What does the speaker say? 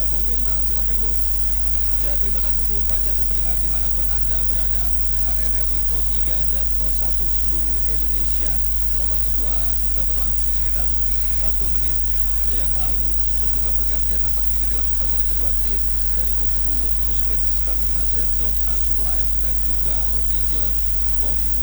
Bung Indra, silakan Bung. Ya, terima kasih Bung Fajar dan pendengar dimanapun Anda berada. Pendengar RRI Pro 3 dan Pro 1 seluruh Indonesia. Babak kedua sudah berlangsung sekitar 1 menit yang lalu. Sejumlah pergantian nampak juga dilakukan oleh kedua tim dari kubu Uzbekistan, bagaimana Serdok Nasrulaev dan juga Odion